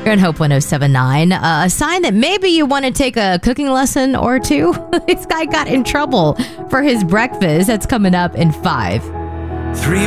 You're on Hope 1079. A sign that maybe you want to take a cooking lesson or two. This guy got in trouble for his breakfast. That's coming up in 5.